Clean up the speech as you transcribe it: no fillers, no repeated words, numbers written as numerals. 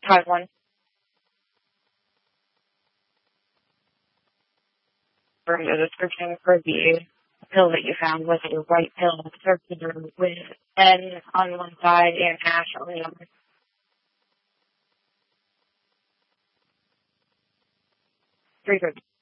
Try one. For the description for the pill that you found was a white pill circular with N on one side and ash on the other. Very good.